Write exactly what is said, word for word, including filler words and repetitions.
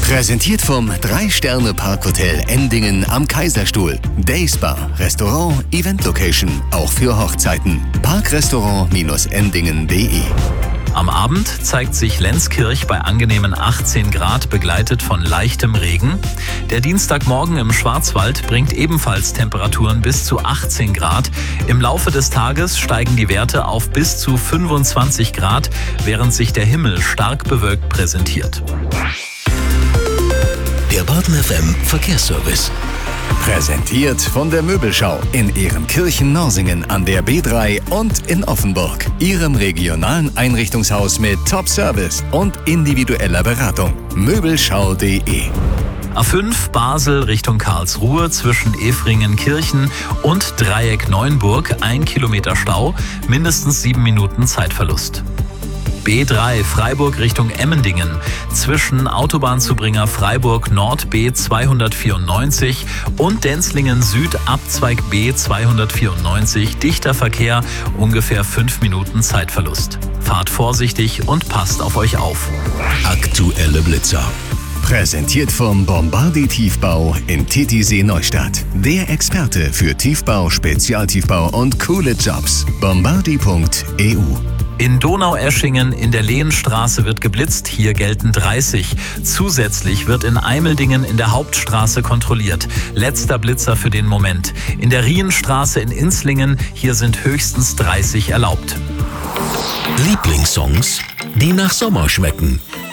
Präsentiert vom drei Sterne Parkhotel Endingen am Kaiserstuhl. Dayspa, Restaurant, Event Location, auch für Hochzeiten. Parkrestaurant-endingen punkt de. Am Abend zeigt sich Lenzkirch bei angenehmen achtzehn Grad, begleitet von leichtem Regen. Der Dienstagmorgen im Schwarzwald bringt ebenfalls Temperaturen bis zu achtzehn Grad. Im Laufe des Tages steigen die Werte auf bis zu fünfundzwanzig Grad, während sich der Himmel stark bewölkt präsentiert. Der Baden F M Verkehrsservice. Präsentiert von der Möbelschau in Ehrenkirchen-Norsingen an der B drei und in Offenburg. Ihrem regionalen Einrichtungshaus mit Top-Service und individueller Beratung. Möbelschau punkt de. A fünf Basel Richtung Karlsruhe zwischen Efringen-Kirchen und Dreieck Neuenburg, ein Kilometer Stau, mindestens sieben Minuten Zeitverlust. B drei Freiburg Richtung Emmendingen zwischen Autobahnzubringer Freiburg Nord B zweihundertvierundneunzig und Denzlingen Süd Abzweig B zweihundertvierundneunzig, dichter Verkehr, ungefähr fünf Minuten Zeitverlust. Fahrt vorsichtig und passt auf euch auf. Aktuelle Blitzer. Präsentiert vom Bombardier Tiefbau in Titisee Neustadt. Der Experte für Tiefbau, Spezialtiefbau und coole Jobs. bombardier punkt e u. In Donaueschingen in der Lehenstraße wird geblitzt, hier gelten dreißig. Zusätzlich wird in Eimeldingen in der Hauptstraße kontrolliert. Letzter Blitzer für den Moment. In der Rienstraße in Inslingen, hier sind höchstens dreißig erlaubt. Lieblingssongs, die nach Sommer schmecken.